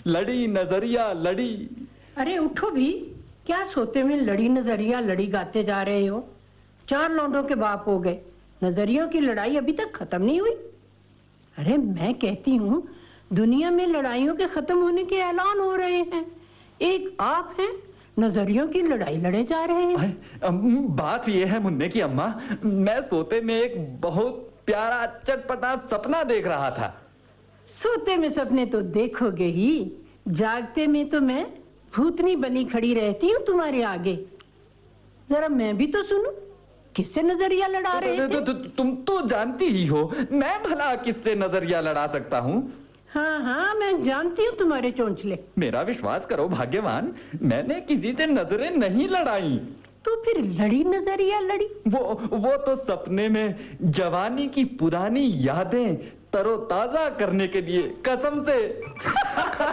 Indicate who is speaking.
Speaker 1: लड़ी नजरिया लड़ी।
Speaker 2: अरे उठो भी, क्या सोते में लड़ी नजरिया लड़ी गाते जा रहे हो? 4 लौंडों के बाप हो गए, नजरियों की लड़ाई अभी तक खत्म नहीं हुई। अरे मैं कहती हूँ दुनिया में लड़ाइयों के खत्म होने के ऐलान हो रहे हैं, एक आप हैं नजरियों की लड़ाई लड़े जा रहे हैं।
Speaker 1: बात यह है मुन्ने की अम्मा, मैं सोते में एक बहुत प्यारा चटपटा सपना देख रहा था।
Speaker 2: सोते में सपने तो देखोगे ही, जागते में तो मैं भूतनी बनी खड़ी रहती हूँ तुम्हारे आगे। जरा मैं भी तो सुनूं, किससे नजरिया लड़ा रहे थे?
Speaker 1: तुम तो जानती ही हो, मैं भला किससे नजरिया लड़ा सकता हूँ?
Speaker 2: हाँ हाँ, मैं जानती हूँ तुम्हारे चोंचले।
Speaker 1: मेरा विश्वास करो भाग्यवान, मैंने किसी से नजरें नहीं लड़ाई।
Speaker 2: तो फिर लड़ी नजरिया लड़ी?
Speaker 1: वो तो सपने में जवानी की पुरानी यादें तरोताजा करने के लिए, कसम से।